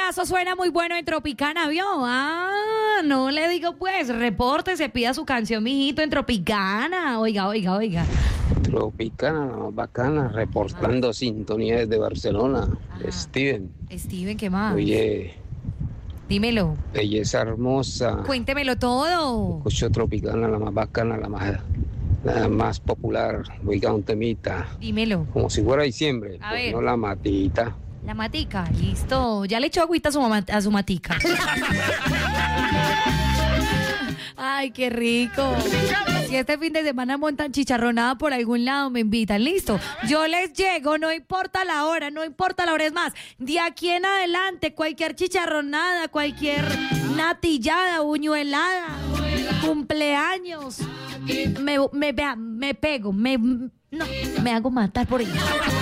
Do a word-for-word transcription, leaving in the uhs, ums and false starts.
temazo suena muy bueno en Tropicana, ¿vio? Ah, no le digo pues, repórtese, pida su canción, mijito, en Tropicana. Oiga, oiga, oiga. Tropicana, la más bacana, reportando sintonía desde Barcelona. Ajá. Steven, Steven, ¿qué más? oye, Dímelo, belleza hermosa. cuéntemelo todo. Escucho Tropicana, la más bacana, la más, la más popular. Oiga, un temita, Dímelo. como si fuera diciembre, A pues ver. no la matita. La matica, listo. Ya le echó agüita a su, mamá, a su matica. Ay, qué rico. Si este fin de semana montan chicharronada por algún lado, me invitan, listo. Yo les llego, no importa la hora, no importa la hora. Es más, de aquí en adelante, cualquier chicharronada, cualquier natillada, buñuelada, cumpleaños, me, me, vea, me pego, me, no, me hago matar por ella.